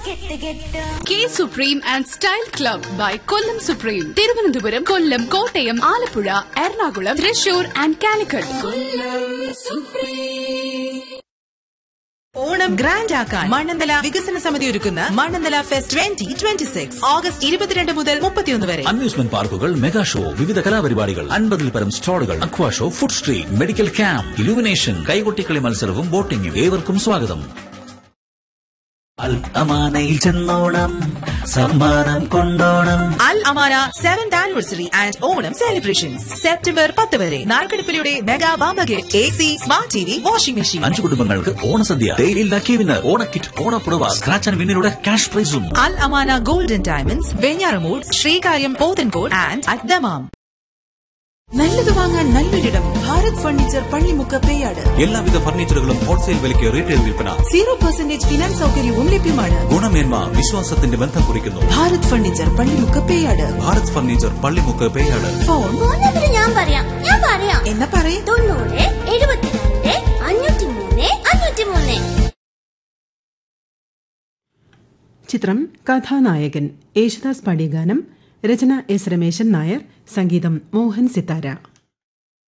K supreme and style club by Kollam supreme. Thiruvananthapuram, Kollam, Kottayam, Alappuzha, Ernakulam, Thrissur and Calicut. Onam grand ആക്കാൻ മണ്ണന്തല വികസന സമിതി ഒരുക്കുന്ന മണ്ണന്തല ഫെസ്റ്റ് 2026 ഓഗസ്റ്റ് 22 മുതൽ 31 വരെ. അമ്യൂസ്മെന്റ് പാർക്കുകൾ, മെഗാ ഷോ, വിവിധ കലാപരിപാടികൾ, 50-ൽ പരം സ്റ്റാളുകൾ, അക്വാ show, food street, medical camp, illumination, കൈകൊട്ടിക്കളി മത്സരവും ബോട്ടിംഗും. ഏവർക്കും സ്വാഗതം. അൽ അമാനയിൽ ചെന്നോണം, സമ്മാനം കൊണ്ടോണം. അൽ Amana 7th anniversary and Onam celebrations September 10 വരെ. നാൽക്കടുപ്പിലൂടെ mega വാമ്പകെ, AC, smart TV, washing machine. 5 കുടുംബങ്ങൾക്ക് ഓണസദ്യ, ഡെയിലി ലക്കി വിന്നർ, ഓണക്കിറ്റ്, ഓണപ്പുടവ, സ്ക്രാച്ച് ആൻഡ് വിന്നിലൂടെ ക്യാഷ് പ്രൈസും. അൽ Amana golden diamonds, Venjaramoodu, Sreekaryam, Pothencode and at Dammam. നല്ലത് വാങ്ങാൻ നല്ലൊരിടം ഭാരത് ഫർണിച്ചർ, പള്ളിമുക്ക്, പേയാട്. എല്ലാവിധ ഫർണിച്ചറുകളും ഹോൾസെയിൽ വിലയ്ക്ക് റീറ്റെയിൽ വിൽപ്പന. 0% ഫിനാൻസ് സൗകര്യവും ലഭ്യമാണ്. ഗുണമേന്മ വിശ്വാസത്തിന്റെ ബന്ധം കുറിക്കുന്നു. Bharat furniture, Pallimukku, Peyad. Bharat furniture, Pallimukku, Peyad. Phone ഞാൻ പറയാം എന്നാ പറയേ. 90 72 503 503. ചിത്രം കഥാനായകൻ. യേശുദാസ് പാടിയ ഗാനം. രചന എസ് രമേശൻ നായർ, സംഗീതം മോഹൻ സിത്താര.